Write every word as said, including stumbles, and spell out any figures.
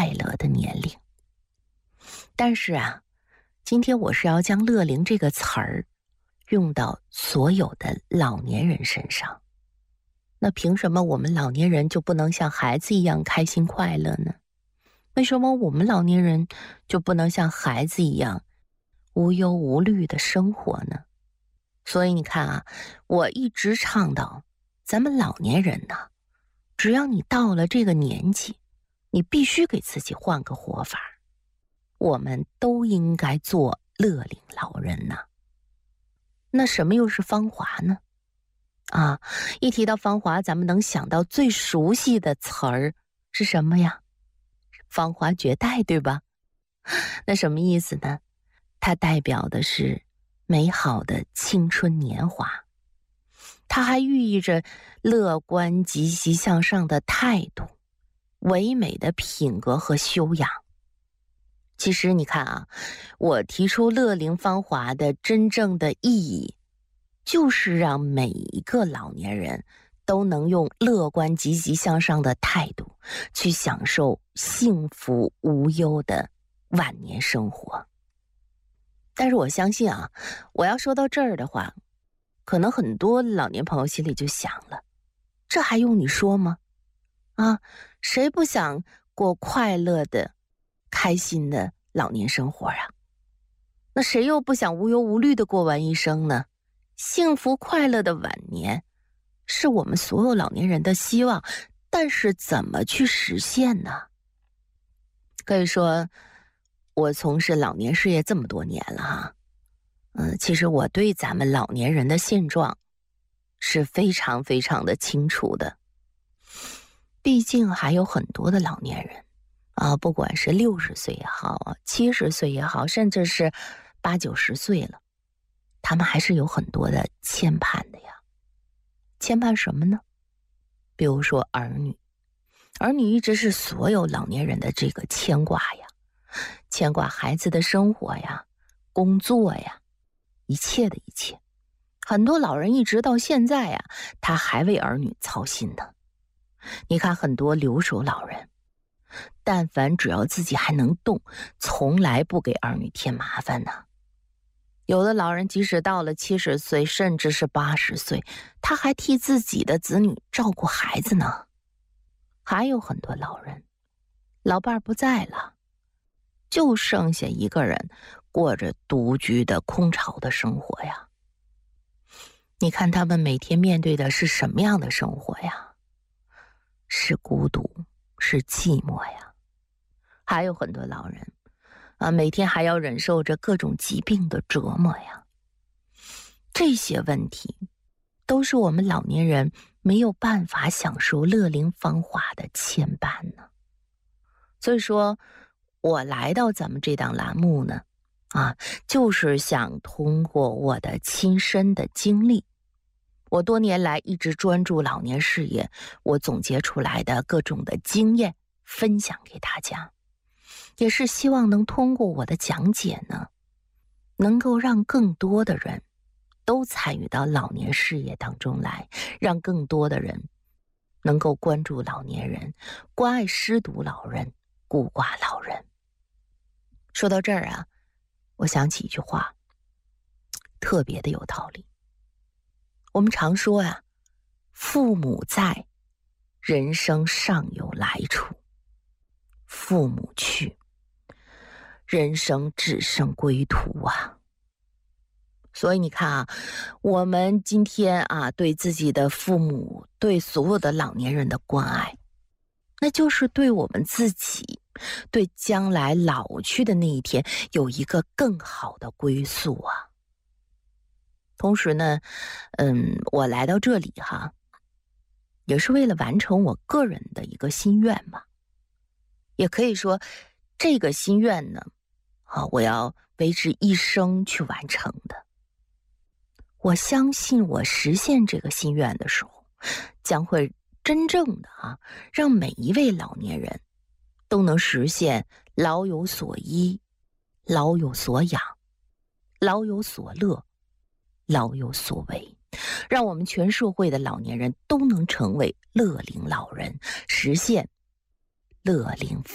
快乐的年龄。但是啊，今天我是要将乐龄这个词儿用到所有的老年人身上。那凭什么我们老年人就不能像孩子一样开心快乐呢？为什么我们老年人就不能像孩子一样无忧无虑的生活呢？所以你看啊，我一直倡导咱们老年人呢，只要你到了这个年纪，你必须给自己换个活法。我们都应该做乐龄老人呢。那什么又是芳华呢？啊，一提到芳华，咱们能想到最熟悉的词儿是什么呀？芳华绝代，对吧？那什么意思呢？它代表的是美好的青春年华，它还寓意着乐观积极向上的态度，唯美的品格和修养。其实你看啊，我提出乐龄芳华的真正的意义，就是让每一个老年人都能用乐观积极向上的态度去享受幸福无忧的晚年生活。但是我相信啊，我要说到这儿的话，可能很多老年朋友心里就想了，这还用你说吗？啊，谁不想过快乐的开心的老年生活啊？那谁又不想无忧无虑的过完一生呢？幸福快乐的晚年是我们所有老年人的希望，但是怎么去实现呢？可以说我从事老年事业这么多年了哈，嗯，其实我对咱们老年人的现状是非常非常的清楚的。毕竟还有很多的老年人啊，不管是六十岁也好，七十岁也好，甚至是八九十岁了，他们还是有很多的牵绊的呀。牵绊什么呢？比如说儿女，儿女一直是所有老年人的这个牵挂呀，牵挂孩子的生活呀，工作呀，一切的一切。很多老人一直到现在呀，他还为儿女操心呢。你看很多留守老人，但凡只要自己还能动，从来不给儿女添麻烦呢。有的老人即使到了七十岁，甚至是八十岁，他还替自己的子女照顾孩子呢。还有很多老人，老伴儿不在了，就剩下一个人过着独居的空巢的生活呀。你看他们每天面对的是什么样的生活呀？是孤独，是寂寞呀。还有很多老人啊，每天还要忍受着各种疾病的折磨呀。这些问题都是我们老年人没有办法享受乐龄芳华的牵绊呢。所以说我来到咱们这档栏目呢，啊，就是想通过我的亲身的经历，我多年来一直专注老年事业，我总结出来的各种的经验分享给大家，也是希望能通过我的讲解呢，能够让更多的人都参与到老年事业当中来，让更多的人能够关注老年人，关爱失独老人，孤寡老人。说到这儿啊，我想起一句话，特别的有道理。我们常说呀、啊，父母在，人生尚有来处；父母去，人生只剩归途啊。所以你看啊，我们今天啊，对自己的父母，对所有的老年人的关爱，那就是对我们自己，对将来老去的那一天有一个更好的归宿啊。同时呢，嗯，我来到这里哈，也是为了完成我个人的一个心愿嘛。也可以说，这个心愿呢，啊，我要为之一生去完成的。我相信我实现这个心愿的时候，将会真正的啊，让每一位老年人都能实现老有所依，老有所养，老有所乐，老有所为，让我们全社会的老年人都能成为乐龄老人，实现乐龄